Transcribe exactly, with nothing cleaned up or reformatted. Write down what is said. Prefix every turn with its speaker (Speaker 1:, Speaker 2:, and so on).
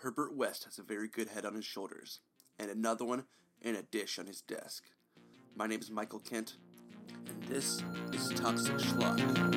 Speaker 1: Herbert West has a very good head on his shoulders, and another one in a dish on his desk. My name is Michael Kent, and this is Toxic Schlock.